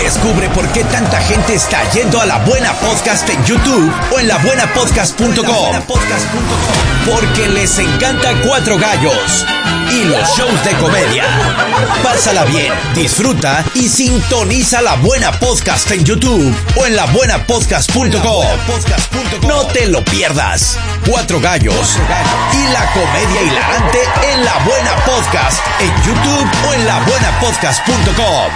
Descubre por qué tanta gente está yendo a La Buena Podcast en YouTube o en labuenapodcast.com. Porque les encanta Cuatro Gallos y los shows de comedia. Pásala bien, disfruta y sintoniza La Buena Podcast en YouTube o en labuenapodcast.com. No te lo pierdas. Cuatro Gallos y la comedia hilarante en La Buena Podcast en YouTube o en labuenapodcast.com.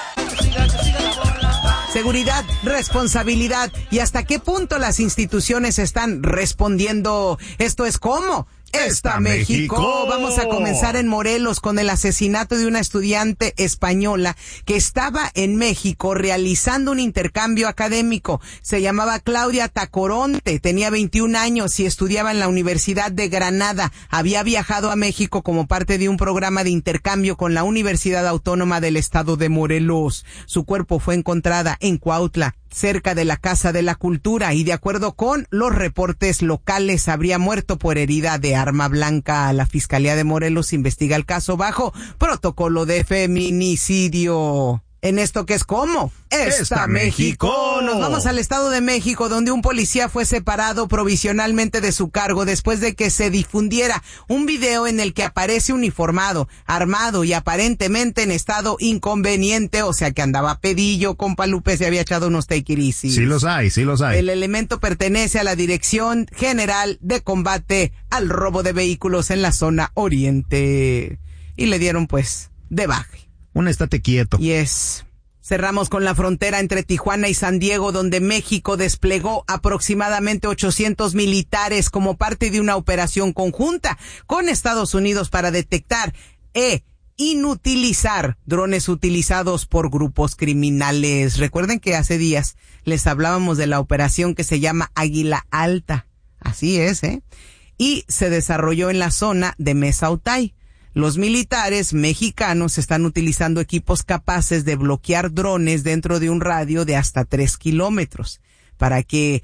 Seguridad, responsabilidad y hasta qué punto las instituciones están respondiendo. Esto es ¿cómo? ¡Está México! Vamos a comenzar en Morelos con el asesinato de una estudiante española que estaba en México realizando un intercambio académico. Se llamaba Claudia Tacoronte, tenía 21 años y estudiaba en la Universidad de Granada. Había viajado a México como parte de un programa de intercambio con la Universidad Autónoma del Estado de Morelos. Su cuerpo fue encontrada en Cuautla, cerca de la Casa de la Cultura, y de acuerdo con los reportes locales habría muerto por herida de arma blanca. La Fiscalía de Morelos investiga el caso bajo protocolo de feminicidio. En esto que es ¿cómo? ¡Está México! Nos vamos al Estado de México, donde un policía fue separado provisionalmente de su cargo después de que se difundiera un video en el que aparece uniformado, armado y aparentemente en estado inconveniente, o sea que andaba pedillo, compa Lupe, se había echado unos take it easy. Sí los hay. El elemento pertenece a la Dirección General de Combate al Robo de Vehículos en la zona oriente. Y le dieron pues de baje. Un estate quieto. Cerramos con la frontera entre Tijuana y San Diego, donde México desplegó aproximadamente 800 militares como parte de una operación conjunta con Estados Unidos para detectar e inutilizar drones utilizados por grupos criminales. Recuerden que hace días les hablábamos de la operación que se llama Águila Alta. Así es, y se desarrolló en la zona de Mesautay. Los militares mexicanos están utilizando equipos capaces de bloquear drones dentro de un radio de hasta 3 kilómetros para que,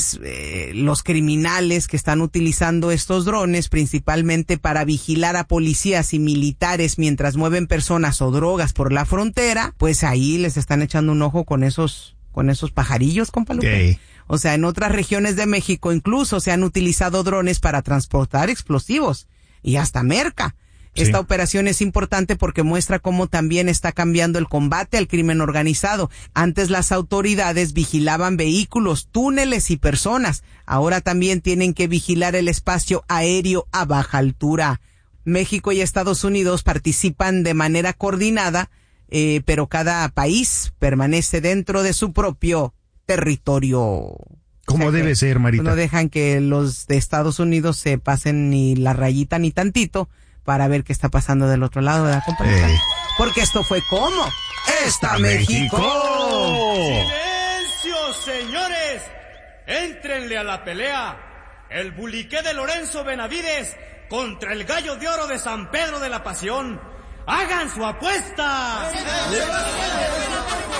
los criminales que están utilizando estos drones, principalmente para vigilar a policías y militares mientras mueven personas o drogas por la frontera, pues ahí les están echando un ojo con esos pajarillos, compa Lupe. Okay. O sea, en otras regiones de México incluso se han utilizado drones para transportar explosivos y hasta merca. Sí. Esta operación es importante porque muestra cómo también está cambiando el combate al crimen organizado. Antes las autoridades vigilaban vehículos, túneles y personas. Ahora también tienen que vigilar el espacio aéreo a baja altura. México y Estados Unidos participan de manera coordinada, pero cada país permanece dentro de su propio territorio. Como debe ser, Marita. No dejan que los de Estados Unidos se pasen ni la rayita ni tantito para ver qué está pasando del otro lado de la compañía. Porque esto fue ¿cómo? ¡Está México! ¡Silencio, señores! ¡Éntrenle a la pelea! El buliqué de Lorenzo Benavides contra el gallo de oro de San Pedro de la Pasión. ¡Hagan su apuesta!